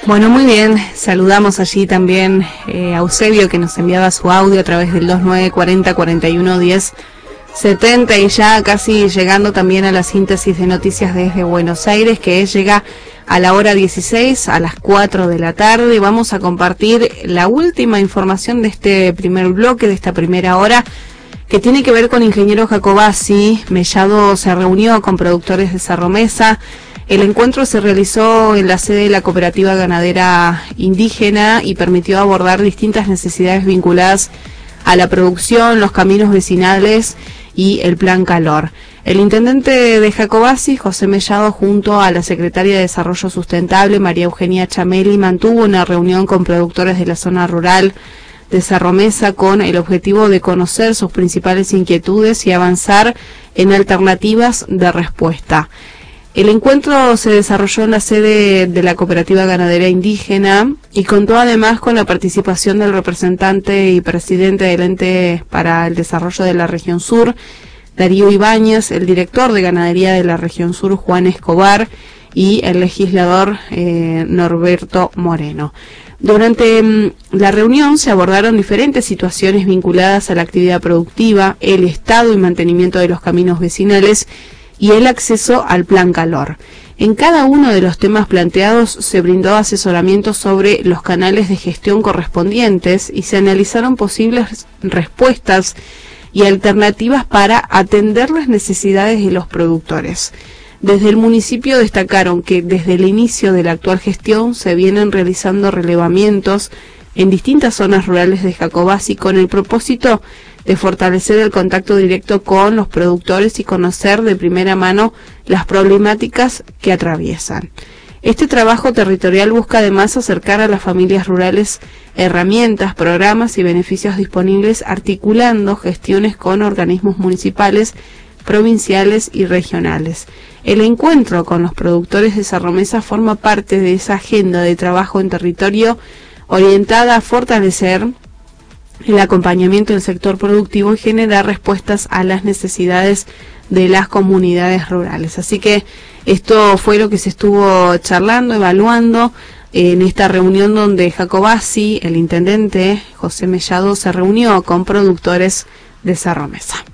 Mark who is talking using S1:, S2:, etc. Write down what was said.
S1: Bueno, muy bien, saludamos allí también a Eusebio, que nos enviaba su audio a través del 2940 41 10 70, y ya casi llegando también a la síntesis de noticias desde Buenos Aires, que llega a la hora 16, a las 4 de la tarde. Vamos a compartir la última información de este primer bloque, de esta primera hora, que tiene que ver con Ingeniero Jacobacci. Mellado se reunió con productores de Cerro Mesa. El encuentro se realizó en la sede de la Cooperativa Ganadera Indígena y permitió abordar distintas necesidades vinculadas a la producción, los caminos vecinales y el Plan Calor. El intendente de Jacobacci, José Mellado, junto a la secretaria de Desarrollo Sustentable, María Eugenia Chameli, mantuvo una reunión con productores de la zona rural de Cerro Mesa con el objetivo de conocer sus principales inquietudes y avanzar en alternativas de respuesta. El encuentro se desarrolló en la sede de la Cooperativa Ganadera Indígena y contó además con la participación del representante y presidente del Ente para el Desarrollo de la Región Sur, Darío Ibáñez, el director de Ganadería de la Región Sur, Juan Escobar, y el legislador Norberto Moreno. Durante la reunión se abordaron diferentes situaciones vinculadas a la actividad productiva, el estado y mantenimiento de los caminos vecinales y el acceso al Plan Calor. En cada uno de los temas planteados se brindó asesoramiento sobre los canales de gestión correspondientes y se analizaron posibles respuestas y alternativas para atender las necesidades de los productores. Desde el municipio destacaron que desde el inicio de la actual gestión se vienen realizando relevamientos en distintas zonas rurales de Jacobacci con el propósito de fortalecer el contacto directo con los productores y conocer de primera mano las problemáticas que atraviesan. Este trabajo territorial busca además acercar a las familias rurales herramientas, programas y beneficios disponibles, articulando gestiones con organismos municipales, provinciales y regionales. El encuentro con los productores de Cerro Mesa forma parte de esa agenda de trabajo en territorio orientada a fortalecer el acompañamiento del sector productivo y generar respuestas a las necesidades de las comunidades rurales. Así que esto fue lo que se estuvo charlando, evaluando en esta reunión donde Jacobacci, el intendente José Mellado, se reunió con productores de Cerro Mesa.